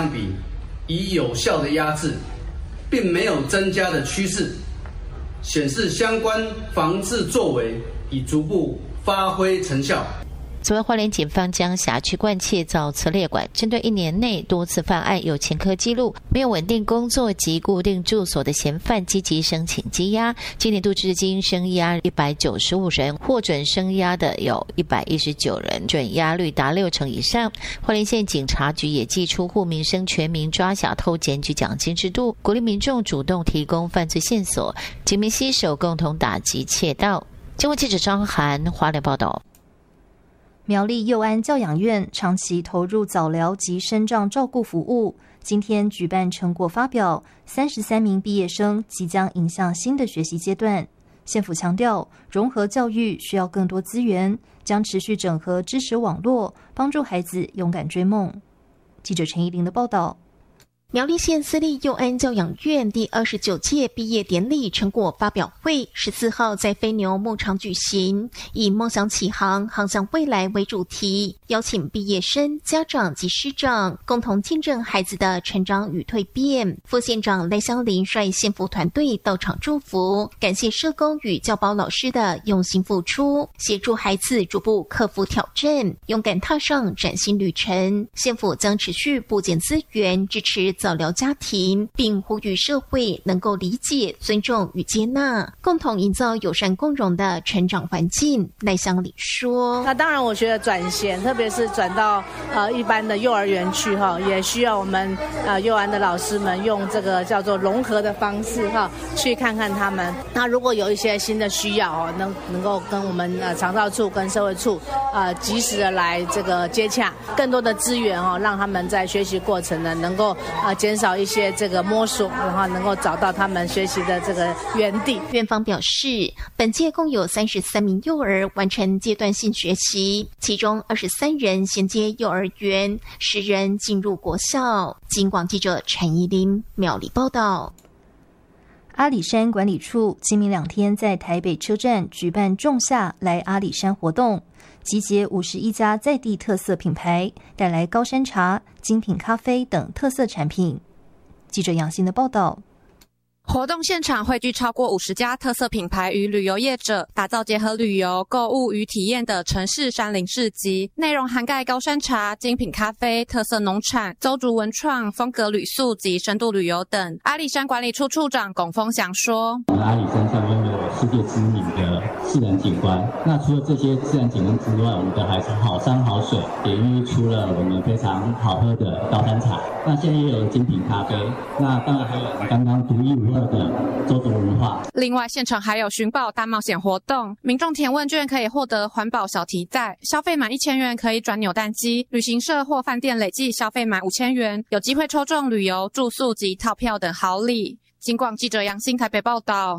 相比，已有效的压制，并没有增加的趋势，显示相关防治作为已逐步发挥成效。 此外，花莲警方将辖区灌窃造册列管，针对1年内多次犯案、有前科记录、没有稳定工作及固定住所的嫌犯，积极申请羁押。今年度至今声押195人，获准声押的有119人，准押率达60%以上。花莲县警察局也祭出户民生全民抓小偷检举奖金制度，鼓励民众主动提供犯罪线索，警民携手共同打击窃盗。新闻记者张涵花莲报道。 苗栗幼安教养院长期投入早疗及身障照顾服务，今天举办成果发表，33名毕业生即将迎向新的学习阶段。县府强调，融合教育需要更多资源，将持续整合知识网络，帮助孩子勇敢追梦。记者陈怡玲的报道。 苗栗县私立幼安教养院第29届毕业典礼成果发表会14号在飞牛牧场举行，以梦想启航，航向未来为主题，邀请毕业生、家长及师长共同见证孩子的成长与蜕变。副县长赖香林率县府团队到场祝福，感谢社工与教保老师的用心付出，协助孩子逐步克服挑战，勇敢踏上崭新旅程。县府将持续拨减资源，支持早疗家庭，并呼吁社会能够理解、尊重与接纳，共同营造友善共融的成长环境。赖香里说：“ 那当然，我觉得转衔，特别是转到一般的幼儿园去哈，也需要我们幼儿的老师们用这个叫做融合的方式哈，去看看他们。那如果有一些新的需要哦，能够跟我们长照处跟社会处及时的来这个接洽，更多的资源哦，让他们在学习过程呢能够减少一些这个摸索，然后能够找到他们学习的这个原地。” 院方表示，本届共有33名幼儿完成阶段性学习，其中23人衔接幼儿园，10人进入国校。警广记者陈怡琳苗栗报道。 阿里山管理处今明2天在台北车站举办仲夏来阿里山活动，集结51家在地特色品牌，带来高山茶、精品咖啡等特色产品。记者杨欣的报道。 活动现场汇聚超过50家特色品牌与旅游业者，打造结合旅游、购物与体验的城市山林市集，内容涵盖高山茶、精品咖啡、特色农产、邹族文创、风格旅宿及深度旅游等。阿里山管理处处长龚峰祥说：“ 我们阿里山上拥有世界知名的自然景观，那除了这些自然景观之外，我们的还是好山好水，也孕育出了我们非常好喝的高山茶。那现在也有精品咖啡，那当然还有刚刚独一无二的邹族文化。 另外，现场还有寻宝大冒险活动，民众填问卷可以获得环保小提袋，消费满1000元可以转扭蛋机，旅行社或饭店累计消费满5000元，有机会抽中旅游、住宿及套票等好礼。”警广记者杨欣台北报道。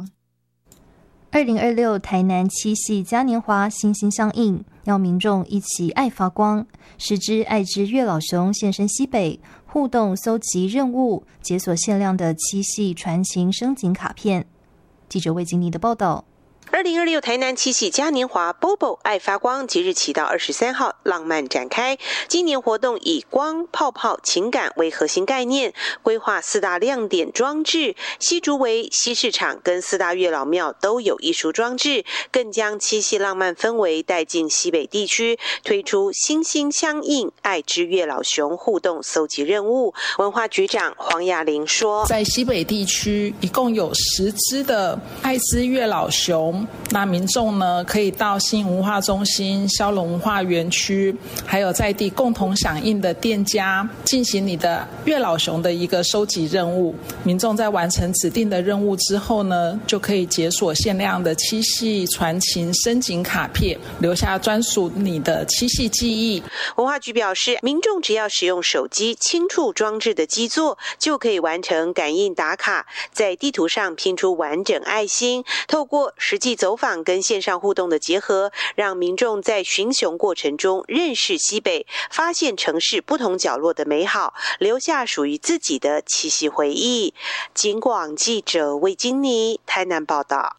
2026台南七夕嘉年华欣欣相印，要民众一起爱发光。10只爱之月老熊现身西北，互动搜集任务，解锁限量的七夕传情升景卡片。记者魏金妮的报道。 2026台南七夕嘉年华 Bobo 爱发光即日起到23号浪漫展开。今年活动以光、泡泡、情感为核心概念，规划4大亮点装置，西竹围、西市场跟4大月老庙都有艺术装置，更将七夕浪漫氛围带进西北地区，推出心心相印爱之月老熊互动搜集任务。文化局长黄雅玲说， 在西北地区一共有10只的爱之月老熊，那民众呢可以到新文化中心、骁龙文化园区，还有在地共同响应的店家进行你的月老熊的一个收集任务。民众在完成指定的任务之后呢，就可以解锁限量的七夕传情升景卡片，留下专属你的七夕记忆。 文化局表示，民众只要使用手机轻触装置的基座，就可以完成感应打卡，在地图上拼出完整爱心，透过实际走访跟线上互动的结合，让民众在寻熊过程中认识西北，发现城市不同角落的美好，留下属于自己的七夕回忆。警广记者魏金妮台南报道。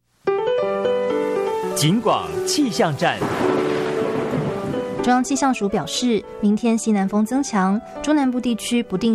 警广气象站。 中央气象署表示，明天西南风增强，中南部地区不定